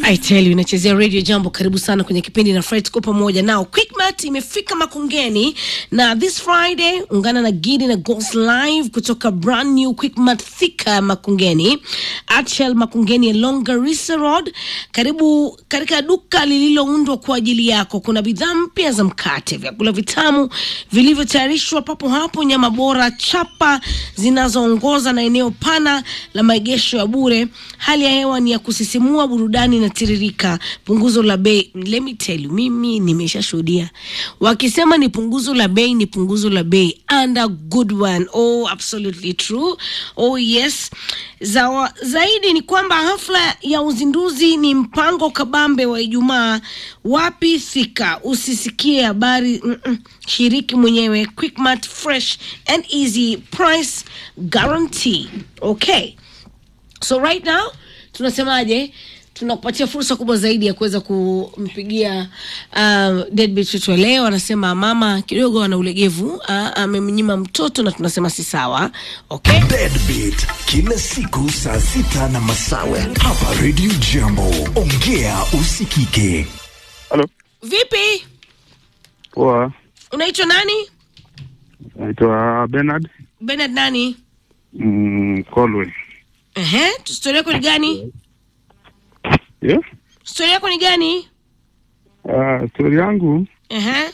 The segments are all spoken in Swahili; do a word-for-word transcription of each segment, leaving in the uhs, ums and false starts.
I tell you, inachezea Radio Jambo. Karibu sana kwenye kipindi na Fred kwa pamoja nao. Quickmart imefika Makongeni na this Friday ungana na Gidi na Ghost Live kutoka brand new Quickmart Thika Makongeni at Shell Makongeni along Garissa Road. Karibu katika duka lililoundwa kwa ajili yako. Kuna bidhaa mpya za mkate, vyakula vitamu vilivyotayarishwa papo hapo, nyama bora, chapa zinazoongoza na eneo pana la maegesho ya bure. Hali ya hewa ni ya kusisimua, burudani na tiririka. Punguzo la bei, let me tell you, mimi nimeshashuhudia wakisema ni punguzo la bei, ni punguzo la bei, and a good one. Oh, absolutely true. Oh yes. Zawa, zaidi ni kwamba hafla ya uzinduzi ni mpango kabambe wa Ijumaa. Wapi? Thika. Usisikie habari, mm -mm. Shiriki mwenyewe. Quickmart, fresh and easy, price guarantee. Okay, so right now tunasemaje, tunakupatia fursa kubwa zaidi ya kuweza kumpigia uh, deadbeat wetu leo. Anasema mama kidogo ana ulegevu, amemnyima uh, mtoto, na tunasema si sawa. Okay, Deadbeat kila siku saa sita na masawe hapa Radio Jambo. Ongea usikike. Hello. Vipi? Poa. Unaitwa nani? Naitwa Bernard. Bernard nani? Mm, Kolwe. Ehe, story yako ni gani? Yeah? Story yako ni gani? Uh, story yangu Ehe.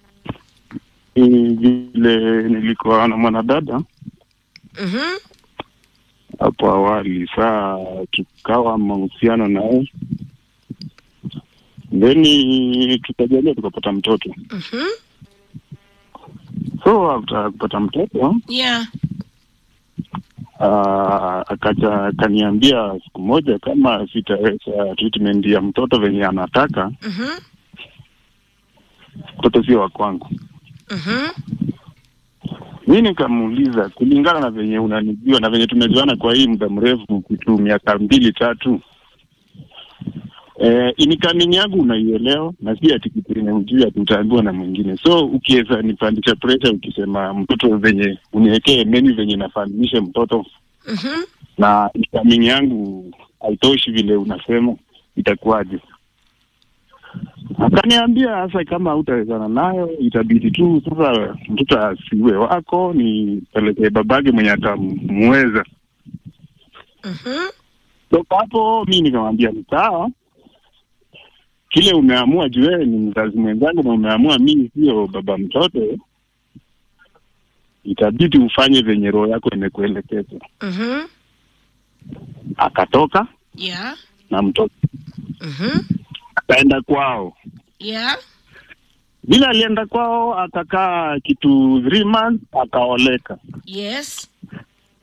ni vile nilikuwa na mwanadada. Mhm. Hapo awali, saa tukawa mahusiano naye. Then tukajalia tukapata mtoto. Mhm. So after kupata mtoto, Yeah. Uh, akaja akaniambia siku moja kama sitaweza treatment ya mtoto venye anataka, Mhm. mtoto sio wa kwangu. Mhm. Mimi nikamuuliza, kulingana na venye unanijua na venye tumejuana kwa hii muda mrefu, kitu miaka mbili tatu, eh inikani yangu unaielewa, na si ati kitu unajua utaambiwa na mwingine. So ukiweza nipandisha pressure ukisema mtoto venye uniwekee menu venye nafahamisha mtoto, Mhm. na ikamini yangu haitoshi vile unasema, itakuwaje? Akaniambia sasa kama hutawezana nayo itabidi tu sasa mtoto asiwe wako, ni peleke babake mwenye atamweza. Mhm. So hapo mimi nikamwambia ni sawa, kile umeamua juu ni mzazi mwenzangu na umeamua mimi sio baba mtoto, itabidi ufanye venye roho yako imekuelekeza. Mhm. Akatoka Yeah. na mtoto. Mhm. Akaenda kwao. Yeah. Bila alienda kwao akakaa kitu three months akaoleka. Yes.